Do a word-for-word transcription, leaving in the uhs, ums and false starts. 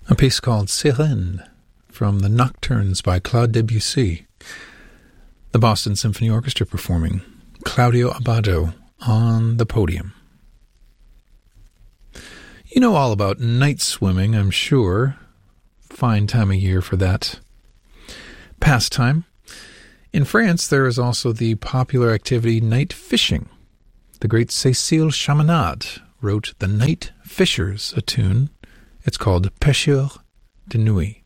A piece called Sirène from the Nocturnes by Claude Debussy. The Boston Symphony Orchestra performing Claudio Abbado on the podium. You know all about night swimming, I'm sure. Fine time of year for that pastime. In France, there is also the popular activity night fishing. The great Cécile Chaminade wrote The Night Fishers, a tune. It's called Pêcheurs de Nuit.